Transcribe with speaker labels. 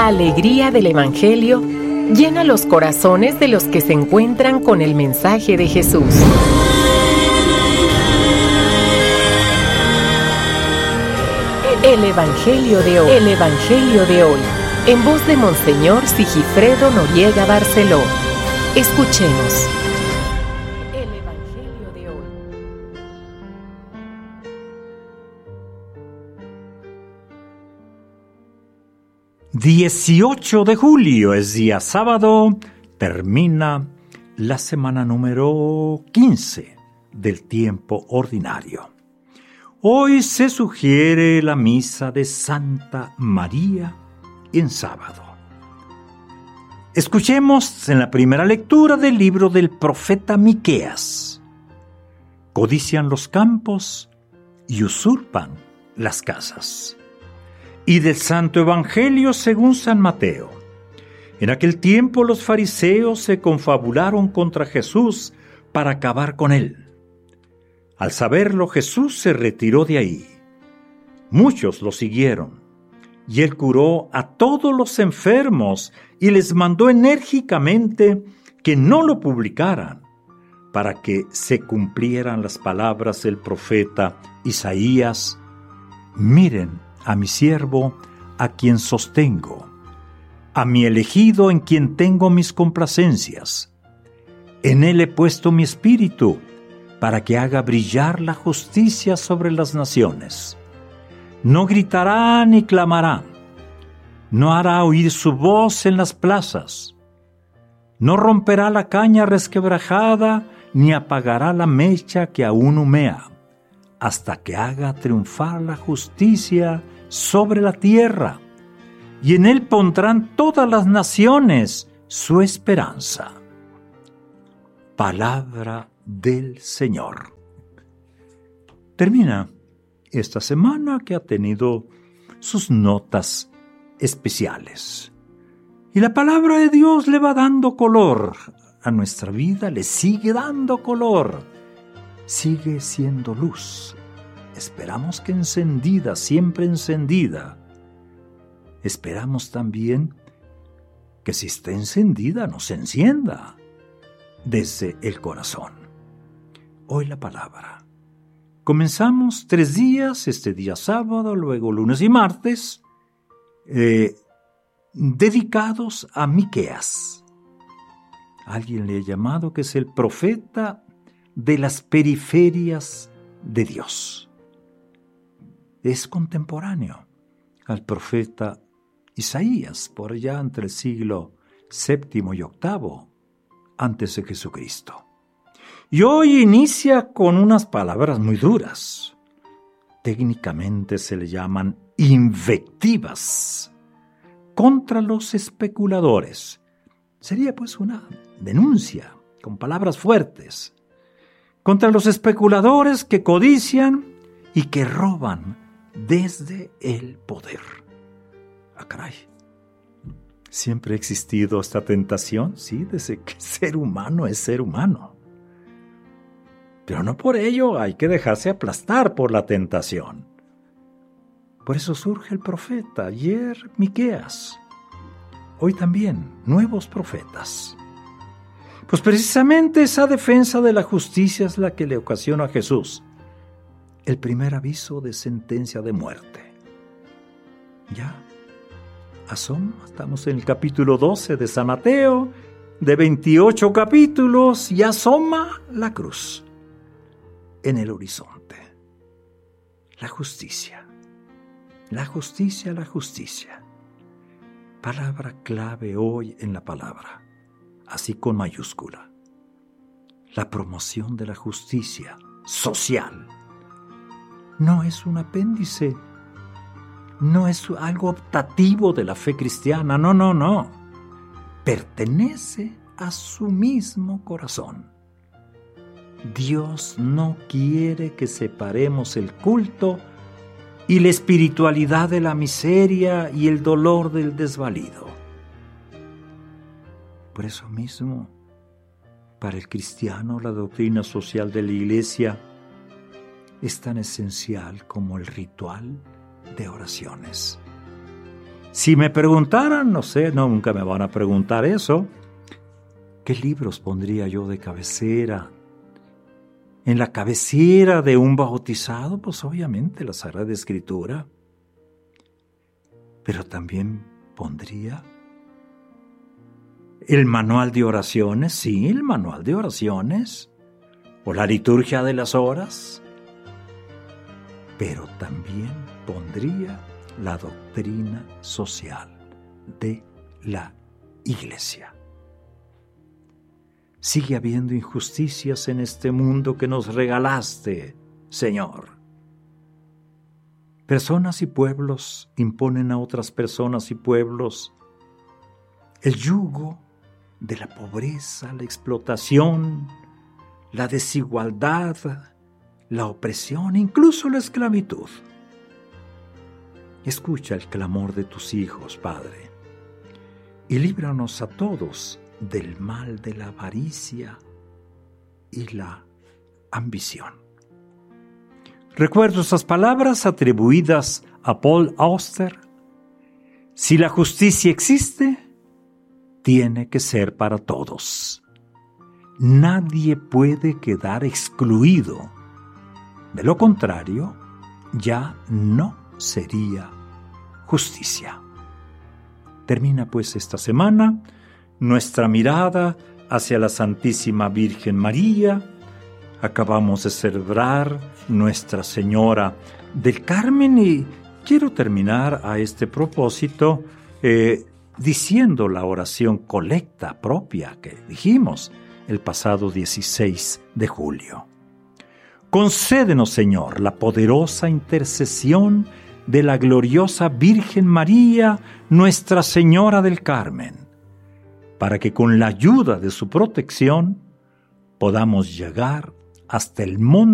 Speaker 1: La alegría del Evangelio llena los corazones de los que se encuentran con el mensaje de Jesús. El Evangelio de hoy. El Evangelio de hoy. En voz de Monseñor Sigifredo Noriega Barceló. Escuchemos. El Evangelio de hoy.
Speaker 2: 18 de julio es día sábado, termina la semana número 15 del tiempo ordinario. Hoy se sugiere la misa de Santa María en sábado. Escuchemos en la primera lectura del libro del profeta Miqueas. Codician los campos y usurpan las casas. Y del Santo Evangelio según San Mateo. En aquel tiempo los fariseos se confabularon contra Jesús para acabar con él. Al saberlo, Jesús se retiró de ahí. Muchos lo siguieron, y él curó a todos los enfermos y les mandó enérgicamente que no lo publicaran, para que se cumplieran las palabras del profeta Isaías: miren a mi siervo, a quien sostengo, a mi elegido en quien tengo mis complacencias. En él he puesto mi espíritu, para que haga brillar la justicia sobre las naciones. No gritará ni clamará, no hará oír su voz en las plazas, no romperá la caña resquebrajada, ni apagará la mecha que aún humea, hasta que haga triunfar la justicia sobre la tierra, y en él pondrán todas las naciones su esperanza. Palabra del Señor. Termina esta semana que ha tenido sus notas especiales. Y la palabra de Dios le va dando color a nuestra vida, le sigue dando color. Sigue siendo luz. Esperamos que encendida, siempre encendida. Esperamos también que si está encendida, nos encienda desde el corazón. Hoy la palabra. Comenzamos 3 días, este día sábado, luego lunes y martes, dedicados a Miqueas. Alguien le ha llamado que es el profeta de las periferias de Dios. Es contemporáneo al profeta Isaías, por allá entre el siglo VII y VIII antes de Jesucristo. Y hoy inicia con unas palabras muy duras. Técnicamente se le llaman invectivas contra los especuladores. Sería pues una denuncia con palabras fuertes contra los especuladores que codician y que roban desde el poder. Ah, caray. Siempre ha existido esta tentación, sí, desde que ser humano es ser humano. Pero no por ello hay que dejarse aplastar por la tentación. Por eso surge el profeta, ayer Miqueas, hoy también nuevos profetas. Pues precisamente esa defensa de la justicia es la que le ocasiona a Jesús el primer aviso de sentencia de muerte. Ya asoma, estamos en el capítulo 12 de San Mateo, de 28 capítulos, y asoma la cruz en el horizonte. La justicia, la justicia, la justicia. Palabra clave hoy en la palabra, así con mayúscula. La promoción de la justicia social. No es un apéndice, no es algo optativo de la fe cristiana, no. Pertenece a su mismo corazón. Dios no quiere que separemos el culto y la espiritualidad de la miseria y el dolor del desvalido. Por eso mismo, para el cristiano, la doctrina social de la Iglesia es tan esencial como el ritual de oraciones. Si me preguntaran, no sé, nunca me van a preguntar eso, ¿qué libros pondría yo de cabecera? En la cabecera de un bautizado, pues obviamente la Sagrada Escritura. Pero también pondría el manual de oraciones, sí, el manual de oraciones, o la liturgia de las horas. Pero también pondría la doctrina social de la Iglesia. Sigue habiendo injusticias en este mundo que nos regalaste, Señor. Personas y pueblos imponen a otras personas y pueblos el yugo de la pobreza, la explotación, la desigualdad, la opresión, incluso la esclavitud. Escucha el clamor de tus hijos, Padre, y líbranos a todos del mal de la avaricia y la ambición. Recuerdo esas palabras atribuidas a Paul Auster. Si la justicia existe, tiene que ser para todos. Nadie puede quedar excluido. De lo contrario, ya no sería justicia. Termina pues esta semana nuestra mirada hacia la Santísima Virgen María. Acabamos de celebrar Nuestra Señora del Carmen y quiero terminar a este propósito diciendo la oración colecta propia que dijimos el pasado 16 de julio. Concédenos, Señor, la poderosa intercesión de la gloriosa Virgen María, Nuestra Señora del Carmen, para que con la ayuda de su protección podamos llegar hasta el monte